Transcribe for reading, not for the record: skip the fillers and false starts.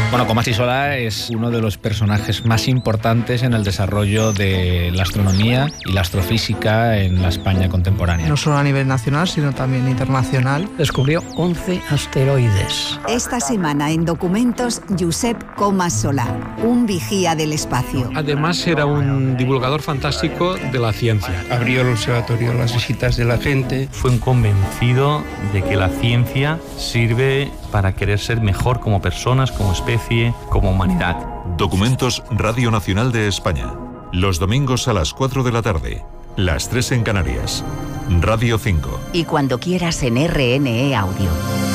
Bueno, Comas Solà es uno de los personajes más importantes en el desarrollo de la astronomía y la astrofísica en la España contemporánea. No solo a nivel nacional, sino también internacional. Descubrió 11 asteroides. Esta semana en Documentos, Josep Comas Solà, un vigía del espacio. Además era un divulgador fantástico de la ciencia. Abrió el observatorio a las visitas de la gente. Fue un convencido de que la ciencia sirve para querer ser mejor como personas, como especie, como humanidad. Documentos Radio Nacional de España. Los domingos a las 4 de la tarde. Las 3 en Canarias. Radio 5. Y cuando quieras en RNE Audio.